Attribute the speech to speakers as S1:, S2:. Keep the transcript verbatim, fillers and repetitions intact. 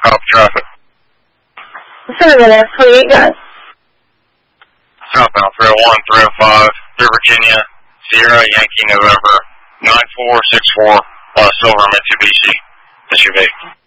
S1: copy traffic.
S2: Affirmative. Who you got?
S1: Southbound three oh one, three oh five, through Virginia, Sierra Yankee November, nine four six four, uh, silver Mitsubishi S U V.